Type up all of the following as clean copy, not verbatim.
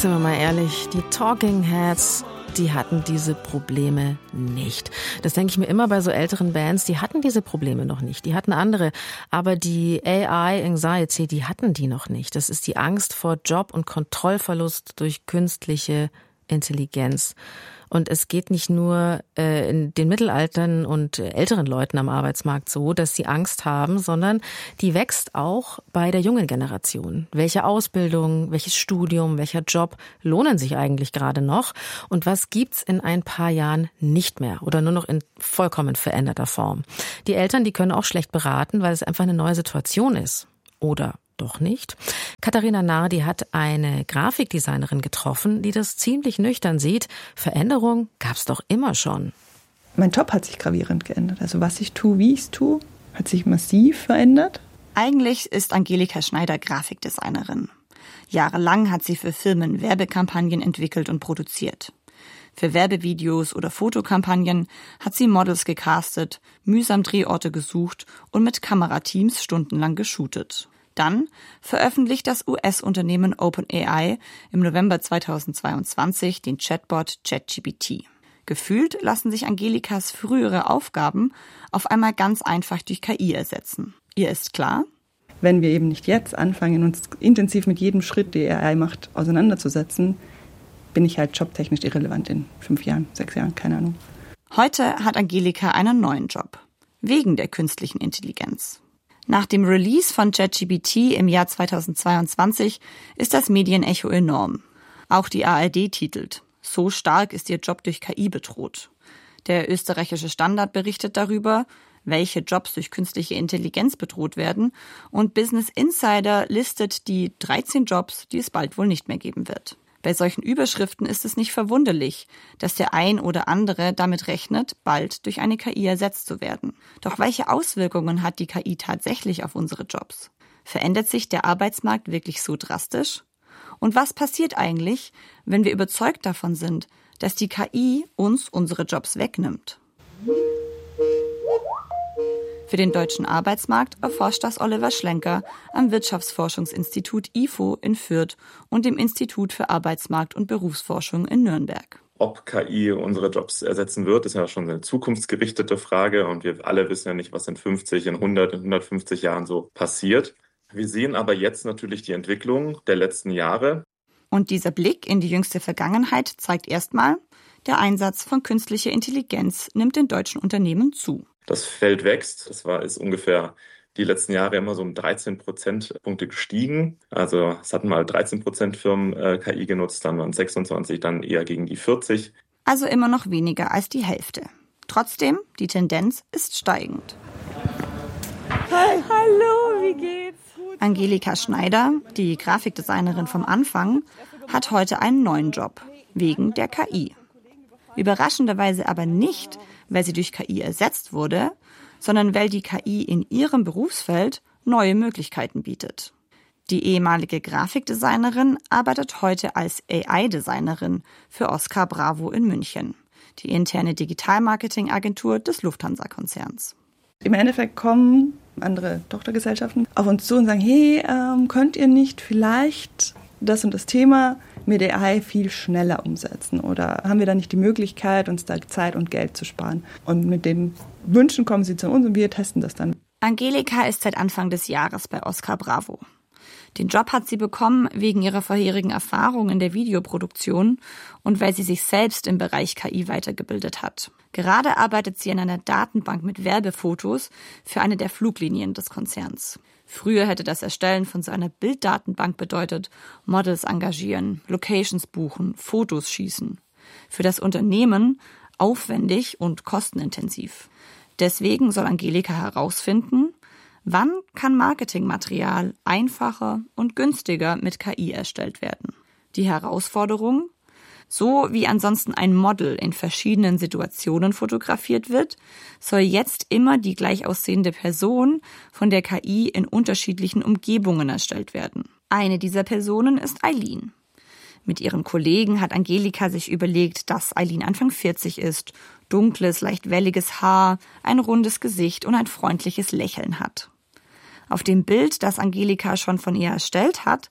Sind wir mal ehrlich, die Talking Heads, die hatten diese Probleme nicht. Das denke ich mir immer bei so älteren Bands, die hatten diese Probleme noch nicht. Die hatten andere, aber die AI-Anxiety, die hatten die noch nicht. Das ist die Angst vor Job- und Kontrollverlust durch künstliche Intelligenz. Und es geht nicht nur in den Mittelaltern und älteren Leuten am Arbeitsmarkt so, dass sie Angst haben, sondern die wächst auch bei der jungen Generation. Welche Ausbildung, welches Studium, welcher Job lohnen sich eigentlich gerade noch? Und was gibt's in ein paar Jahren nicht mehr oder nur noch in vollkommen veränderter Form? Die Eltern, die können auch schlecht beraten, weil es einfach eine neue Situation ist. Oder doch nicht. Katharina Nardi hat eine Grafikdesignerin getroffen, die das ziemlich nüchtern sieht. Veränderung gab's doch immer schon. Mein Job hat sich gravierend geändert. Also was ich tue, wie ich es tue, hat sich massiv verändert. Eigentlich ist Angelika Schneider Grafikdesignerin. Jahrelang hat sie für Firmen Werbekampagnen entwickelt und produziert. Für Werbevideos oder Fotokampagnen hat sie Models gecastet, mühsam Drehorte gesucht und mit Kamerateams stundenlang geshootet. Dann veröffentlicht das US-Unternehmen OpenAI im November 2022 den Chatbot ChatGPT. Gefühlt lassen sich Angelikas frühere Aufgaben auf einmal ganz einfach durch KI ersetzen. Ihr ist klar, wenn wir eben nicht jetzt anfangen, uns intensiv mit jedem Schritt, der AI macht, auseinanderzusetzen, bin ich halt jobtechnisch irrelevant in 5 Jahren, 6 Jahren, keine Ahnung. Heute hat Angelika einen neuen Job. Wegen der künstlichen Intelligenz. Nach dem Release von ChatGPT im Jahr 2022 ist das Medienecho enorm. Auch die ARD titelt: So stark ist ihr Job durch KI bedroht. Der österreichische Standard berichtet darüber, welche Jobs durch künstliche Intelligenz bedroht werden, und Business Insider listet die 13 Jobs, die es bald wohl nicht mehr geben wird. Bei solchen Überschriften ist es nicht verwunderlich, dass der ein oder andere damit rechnet, bald durch eine KI ersetzt zu werden. Doch welche Auswirkungen hat die KI tatsächlich auf unsere Jobs? Verändert sich der Arbeitsmarkt wirklich so drastisch? Und was passiert eigentlich, wenn wir überzeugt davon sind, dass die KI uns unsere Jobs wegnimmt? Für den deutschen Arbeitsmarkt erforscht das Oliver Schlenker am Wirtschaftsforschungsinstitut IFO in Fürth und dem Institut für Arbeitsmarkt- und Berufsforschung in Nürnberg. Ob KI unsere Jobs ersetzen wird, ist ja schon eine zukunftsgerichtete Frage, und wir alle wissen ja nicht, was in 50, in 100, in 150 Jahren so passiert. Wir sehen aber jetzt natürlich die Entwicklung der letzten Jahre. Und dieser Blick in die jüngste Vergangenheit zeigt erstmal, der Einsatz von künstlicher Intelligenz nimmt in deutschen Unternehmen zu. Das Feld wächst. Ist ungefähr die letzten Jahre immer so um 13 Prozentpunkte gestiegen. Also es hatten mal 13% Firmen KI genutzt, dann waren es 26, dann eher gegen die 40. Also immer noch weniger als die Hälfte. Trotzdem, die Tendenz ist steigend. Hi, hallo, wie geht's? Angelika Schneider, die Grafikdesignerin vom Anfang, hat heute einen neuen Job, wegen der KI. Überraschenderweise aber nicht, weil sie durch KI ersetzt wurde, sondern weil die KI in ihrem Berufsfeld neue Möglichkeiten bietet. Die ehemalige Grafikdesignerin arbeitet heute als AI-Designerin für Oscar Bravo in München, die interne Digitalmarketing-Agentur des Lufthansa-Konzerns. Im Endeffekt kommen andere Tochtergesellschaften auf uns zu und sagen, hey, könnt ihr nicht vielleicht das und das Thema mit AI viel schneller umsetzen? Oder haben wir da nicht die Möglichkeit, uns da Zeit und Geld zu sparen? Und mit den Wünschen kommen sie zu uns und wir testen das dann. Angelika ist seit Anfang des Jahres bei Oscar Bravo. Den Job hat sie bekommen wegen ihrer vorherigen Erfahrung in der Videoproduktion und weil sie sich selbst im Bereich KI weitergebildet hat. Gerade arbeitet sie an einer Datenbank mit Werbefotos für eine der Fluglinien des Konzerns. Früher hätte das Erstellen von so einer Bilddatenbank bedeutet, Models engagieren, Locations buchen, Fotos schießen. Für das Unternehmen aufwendig und kostenintensiv. Deswegen soll Angelika herausfinden, wann kann Marketingmaterial einfacher und günstiger mit KI erstellt werden. Die Herausforderung: So wie ansonsten ein Model in verschiedenen Situationen fotografiert wird, soll jetzt immer die gleich aussehende Person von der KI in unterschiedlichen Umgebungen erstellt werden. Eine dieser Personen ist Eileen. Mit ihren Kollegen hat Angelika sich überlegt, dass Eileen Anfang 40 ist, dunkles, leicht welliges Haar, ein rundes Gesicht und ein freundliches Lächeln hat. Auf dem Bild, das Angelika schon von ihr erstellt hat,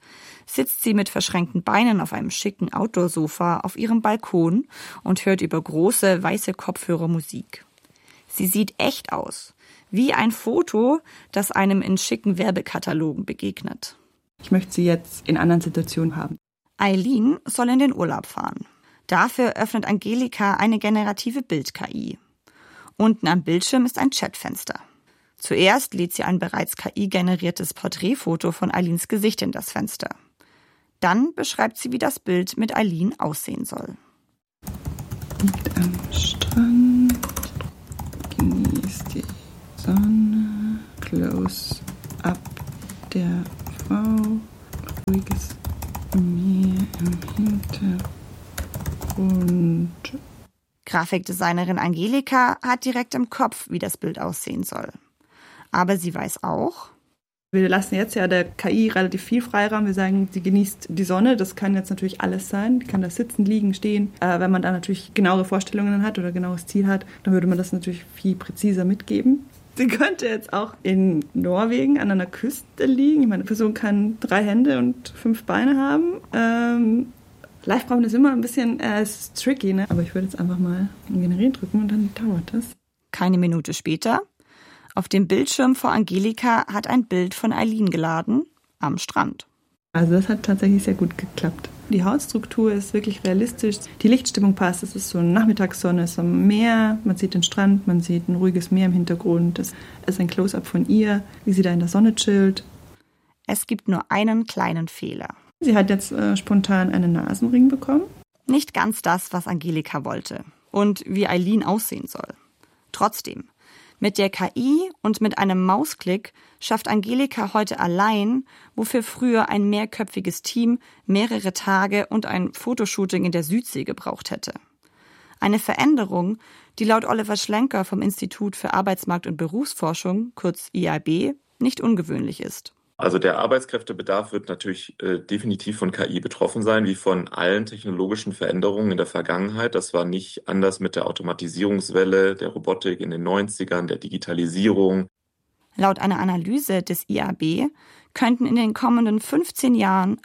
sitzt sie mit verschränkten Beinen auf einem schicken Outdoor-Sofa auf ihrem Balkon und hört über große, weiße Kopfhörer Musik. Sie sieht echt aus, wie ein Foto, das einem in schicken Werbekatalogen begegnet. Ich möchte sie jetzt in anderen Situationen haben. Eileen soll in den Urlaub fahren. Dafür öffnet Angelika eine generative Bild-KI. Unten am Bildschirm ist ein Chatfenster. Zuerst lädt sie ein bereits KI-generiertes Porträtfoto von Eileens Gesicht in das Fenster. Dann beschreibt sie, wie das Bild mit Eileen aussehen soll. Liegt am Strand, genießt die Sonne, Close-up der Frau, ruhiges Meer im Hintergrund. Grafikdesignerin Angelika hat direkt im Kopf, wie das Bild aussehen soll. Aber sie weiß auch, wir lassen jetzt ja der KI relativ viel Freiraum. Wir sagen, sie genießt die Sonne. Das kann jetzt natürlich alles sein. Die kann da sitzen, liegen, stehen. Wenn man da natürlich genauere Vorstellungen hat oder genaues Ziel hat, dann würde man das natürlich viel präziser mitgeben. Sie könnte jetzt auch in Norwegen an einer Küste liegen. Ich meine, eine Person kann 3 Hände und 5 Beine haben. Live-Brauchen ist immer ein bisschen ist tricky, ne? Aber ich würde jetzt einfach mal generieren drücken und dann dauert das. Keine Minute später, auf dem Bildschirm vor Angelika hat ein Bild von Eileen geladen, am Strand. Also das hat tatsächlich sehr gut geklappt. Die Hautstruktur ist wirklich realistisch. Die Lichtstimmung passt. Es ist so eine Nachmittagssonne, es ist am Meer. Man sieht den Strand, man sieht ein ruhiges Meer im Hintergrund. Es ist ein Close-up von ihr, wie sie da in der Sonne chillt. Es gibt nur einen kleinen Fehler. Sie hat jetzt spontan einen Nasenring bekommen. Nicht ganz das, was Angelika wollte und wie Eileen aussehen soll. Trotzdem, mit der KI und mit einem Mausklick schafft Angelika heute allein, wofür früher ein mehrköpfiges Team mehrere Tage und ein Fotoshooting in der Südsee gebraucht hätte. Eine Veränderung, die laut Oliver Schlenker vom Institut für Arbeitsmarkt- und Berufsforschung, kurz IAB, nicht ungewöhnlich ist. Also der Arbeitskräftebedarf wird natürlich definitiv von KI betroffen sein, wie von allen technologischen Veränderungen in der Vergangenheit. Das war nicht anders mit der Automatisierungswelle, der Robotik in den 90ern, der Digitalisierung. Laut einer Analyse des IAB könnten in den kommenden 15 Jahren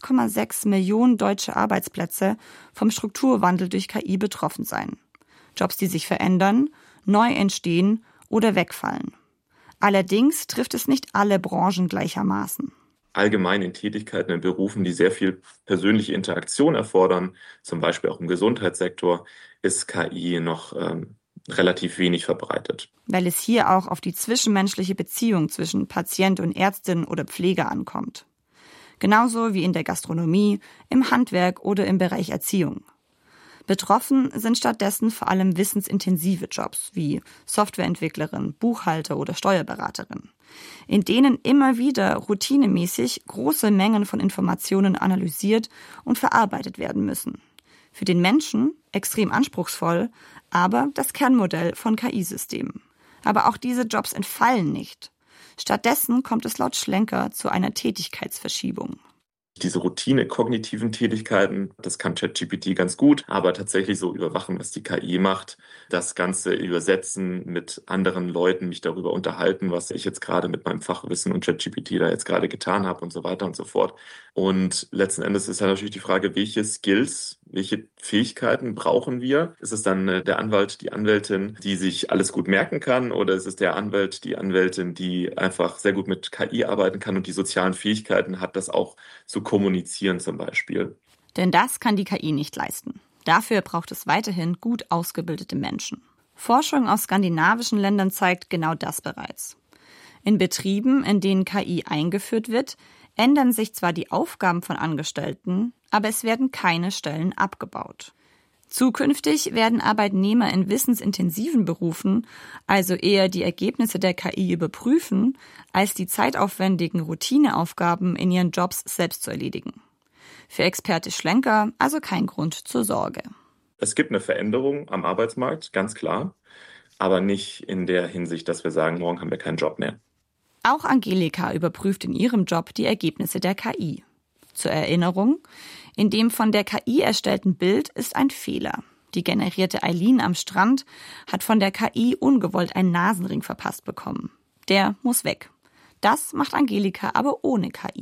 1,6 Millionen deutsche Arbeitsplätze vom Strukturwandel durch KI betroffen sein. Jobs, die sich verändern, neu entstehen oder wegfallen. Allerdings trifft es nicht alle Branchen gleichermaßen. Allgemein in Tätigkeiten, in Berufen, die sehr viel persönliche Interaktion erfordern, zum Beispiel auch im Gesundheitssektor, ist KI noch relativ wenig verbreitet. Weil es hier auch auf die zwischenmenschliche Beziehung zwischen Patient und Ärztin oder Pfleger ankommt. Genauso wie in der Gastronomie, im Handwerk oder im Bereich Erziehung. Betroffen sind stattdessen vor allem wissensintensive Jobs wie Softwareentwicklerin, Buchhalter oder Steuerberaterin, in denen immer wieder routinemäßig große Mengen von Informationen analysiert und verarbeitet werden müssen. Für den Menschen extrem anspruchsvoll, aber das Kernmodell von KI-Systemen. Aber auch diese Jobs entfallen nicht. Stattdessen kommt es laut Schlenker zu einer Tätigkeitsverschiebung. Diese Routine-kognitiven Tätigkeiten, das kann ChatGPT ganz gut, aber tatsächlich so überwachen, was die KI macht, das Ganze übersetzen mit anderen Leuten, mich darüber unterhalten, was ich jetzt gerade mit meinem Fachwissen und ChatGPT da jetzt gerade getan habe und so weiter und so fort. Und letzten Endes ist ja natürlich die Frage, welche Skills, welche Fähigkeiten brauchen wir? Ist es dann der Anwalt, die Anwältin, die sich alles gut merken kann, oder ist es der Anwalt, die Anwältin, die einfach sehr gut mit KI arbeiten kann und die sozialen Fähigkeiten hat, das auch zu kommunizieren zum Beispiel? Denn das kann die KI nicht leisten. Dafür braucht es weiterhin gut ausgebildete Menschen. Forschung aus skandinavischen Ländern zeigt genau das bereits. In Betrieben, in denen KI eingeführt wird, ändern sich zwar die Aufgaben von Angestellten, aber es werden keine Stellen abgebaut. Zukünftig werden Arbeitnehmer in wissensintensiven Berufen also eher die Ergebnisse der KI überprüfen, als die zeitaufwendigen Routineaufgaben in ihren Jobs selbst zu erledigen. Für Experte Schlenker also kein Grund zur Sorge. Es gibt eine Veränderung am Arbeitsmarkt, ganz klar, aber nicht in der Hinsicht, dass wir sagen, morgen haben wir keinen Job mehr. Auch Angelika überprüft in ihrem Job die Ergebnisse der KI. Zur Erinnerung, in dem von der KI erstellten Bild ist ein Fehler. Die generierte Eileen am Strand hat von der KI ungewollt einen Nasenring verpasst bekommen. Der muss weg. Das macht Angelika aber ohne KI.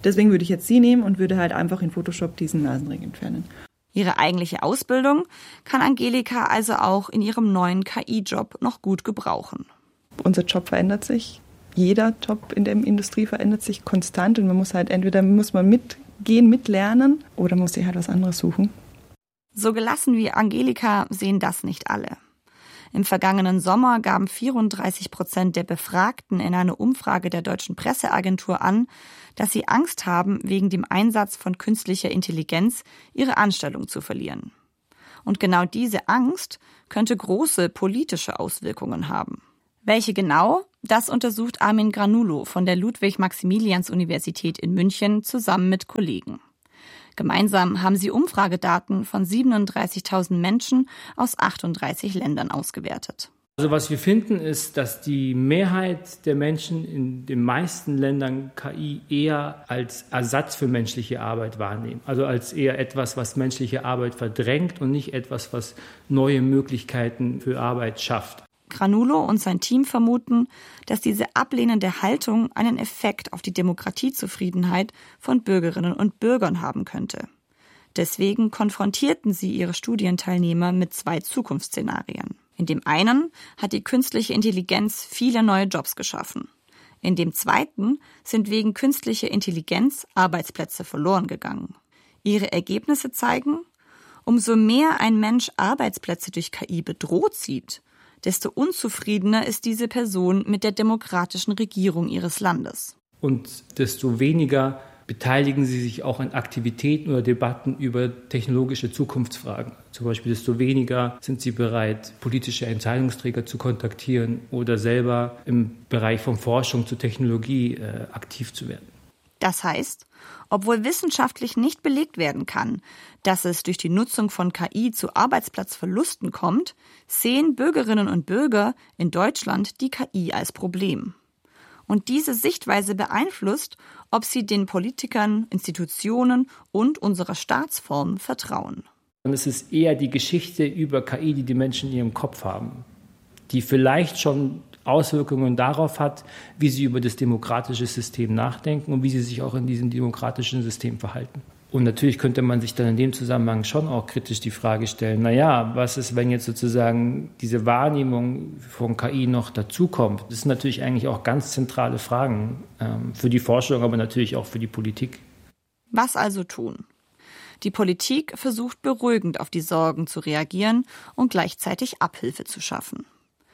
Deswegen würde ich jetzt sie nehmen und würde halt einfach in Photoshop diesen Nasenring entfernen. Ihre eigentliche Ausbildung kann Angelika also auch in ihrem neuen KI-Job noch gut gebrauchen. Unser Job verändert sich. Jeder Job in der Industrie verändert sich konstant und man muss halt entweder mitgehen, mitlernen oder muss sich halt was anderes suchen. So gelassen wie Angelika sehen das nicht alle. Im vergangenen Sommer gaben 34% der Befragten in einer Umfrage der Deutschen Presseagentur an, dass sie Angst haben, wegen dem Einsatz von künstlicher Intelligenz ihre Anstellung zu verlieren. Und genau diese Angst könnte große politische Auswirkungen haben. Welche genau? Das untersucht Armin Granulo von der Ludwig-Maximilians-Universität in München zusammen mit Kollegen. Gemeinsam haben sie Umfragedaten von 37.000 Menschen aus 38 Ländern ausgewertet. Also was wir finden, ist, dass die Mehrheit der Menschen in den meisten Ländern KI eher als Ersatz für menschliche Arbeit wahrnehmen. Also als eher etwas, was menschliche Arbeit verdrängt und nicht etwas, was neue Möglichkeiten für Arbeit schafft. Granulo und sein Team vermuten, dass diese ablehnende Haltung einen Effekt auf die Demokratiezufriedenheit von Bürgerinnen und Bürgern haben könnte. Deswegen konfrontierten sie ihre Studienteilnehmer mit 2 Zukunftsszenarien. In dem einen hat die künstliche Intelligenz viele neue Jobs geschaffen. In dem zweiten sind wegen künstlicher Intelligenz Arbeitsplätze verloren gegangen. Ihre Ergebnisse zeigen, umso mehr ein Mensch Arbeitsplätze durch KI bedroht sieht, desto unzufriedener ist diese Person mit der demokratischen Regierung ihres Landes. Und desto weniger beteiligen sie sich auch an Aktivitäten oder Debatten über technologische Zukunftsfragen. Zum Beispiel desto weniger sind sie bereit, politische Entscheidungsträger zu kontaktieren oder selber im Bereich von Forschung zu Technologie aktiv zu werden. Das heißt, obwohl wissenschaftlich nicht belegt werden kann, dass es durch die Nutzung von KI zu Arbeitsplatzverlusten kommt, sehen Bürgerinnen und Bürger in Deutschland die KI als Problem. Und diese Sichtweise beeinflusst, ob sie den Politikern, Institutionen und unserer Staatsform vertrauen. Und es ist eher die Geschichte über KI, die die Menschen in ihrem Kopf haben, die vielleicht schon Auswirkungen darauf hat, wie sie über das demokratische System nachdenken und wie sie sich auch in diesem demokratischen System verhalten. Und natürlich könnte man sich dann in dem Zusammenhang schon auch kritisch die Frage stellen, was ist, wenn jetzt sozusagen diese Wahrnehmung von KI noch dazukommt? Das sind natürlich eigentlich auch ganz zentrale Fragen für die Forschung, aber natürlich auch für die Politik. Was also tun? Die Politik versucht beruhigend auf die Sorgen zu reagieren und gleichzeitig Abhilfe zu schaffen.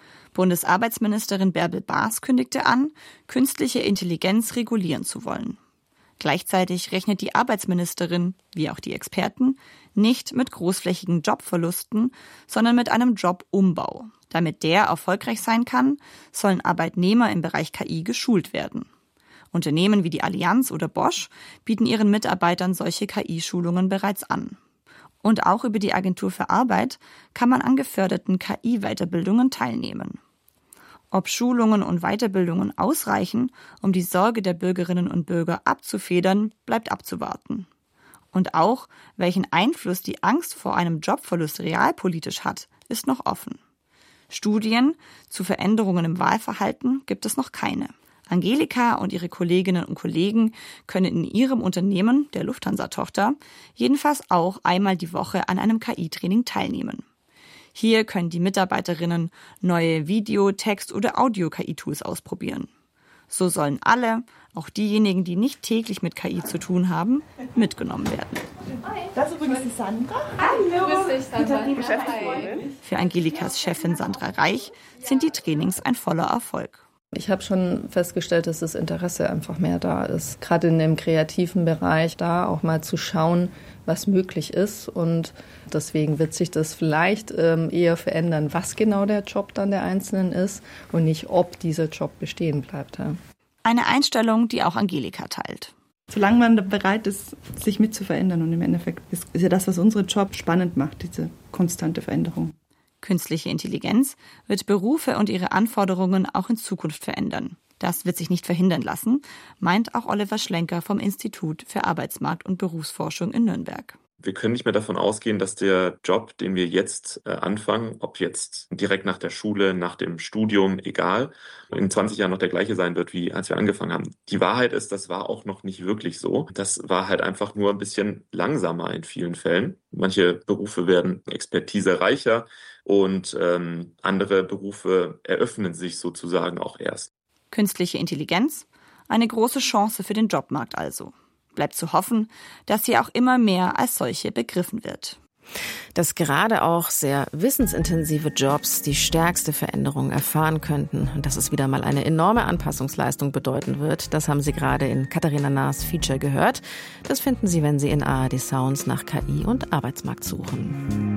Bundesarbeitsministerin Bärbel Baas kündigte an, künstliche Intelligenz regulieren zu wollen. Gleichzeitig rechnet die Arbeitsministerin, wie auch die Experten, nicht mit großflächigen Jobverlusten, sondern mit einem Jobumbau. Damit der erfolgreich sein kann, sollen Arbeitnehmer im Bereich KI geschult werden. Unternehmen wie die Allianz oder Bosch bieten ihren Mitarbeitern solche KI-Schulungen bereits an. Und auch über die Agentur für Arbeit kann man an geförderten KI-Weiterbildungen teilnehmen. Ob Schulungen und Weiterbildungen ausreichen, um die Sorge der Bürgerinnen und Bürger abzufedern, bleibt abzuwarten. Und auch, welchen Einfluss die Angst vor einem Jobverlust realpolitisch hat, ist noch offen. Studien zu Veränderungen im Wahlverhalten gibt es noch keine. Angelika und ihre Kolleginnen und Kollegen können in ihrem Unternehmen, der Lufthansa-Tochter, jedenfalls auch einmal die Woche an einem KI-Training teilnehmen. Hier können die Mitarbeiterinnen neue Video-, Text- oder Audio-KI-Tools ausprobieren. So sollen alle, auch diejenigen, die nicht täglich mit KI zu tun haben, mitgenommen werden. Das ist übrigens die Sandra. Hallo. Grüß dich, Sandra. Für Angelikas Chefin Sandra Reich sind die Trainings ein voller Erfolg. Ich habe schon festgestellt, dass das Interesse einfach mehr da ist. Gerade in dem kreativen Bereich, da auch mal zu schauen, was möglich ist. Und deswegen wird sich das vielleicht eher verändern, was genau der Job dann der Einzelnen ist und nicht, ob dieser Job bestehen bleibt. Ja. Eine Einstellung, die auch Angelika teilt. Solange man bereit ist, sich mit zu verändern. Und im Endeffekt ist ja das, was unseren Job spannend macht, diese konstante Veränderung. Künstliche Intelligenz wird Berufe und ihre Anforderungen auch in Zukunft verändern. Das wird sich nicht verhindern lassen, meint auch Oliver Schlenker vom Institut für Arbeitsmarkt- und Berufsforschung in Nürnberg. Wir können nicht mehr davon ausgehen, dass der Job, den wir jetzt anfangen, ob jetzt direkt nach der Schule, nach dem Studium, egal, in 20 Jahren noch der gleiche sein wird, wie als wir angefangen haben. Die Wahrheit ist, das war auch noch nicht wirklich so. Das war halt einfach nur ein bisschen langsamer in vielen Fällen. Manche Berufe werden expertisereicher und andere Berufe eröffnen sich sozusagen auch erst. Künstliche Intelligenz? Eine große Chance für den Jobmarkt also. Bleibt zu hoffen, dass sie auch immer mehr als solche begriffen wird. Dass gerade auch sehr wissensintensive Jobs die stärkste Veränderung erfahren könnten und dass es wieder mal eine enorme Anpassungsleistung bedeuten wird, das haben Sie gerade in Katharina Naas Feature gehört. Das finden Sie, wenn Sie in ARD Sounds nach KI und Arbeitsmarkt suchen.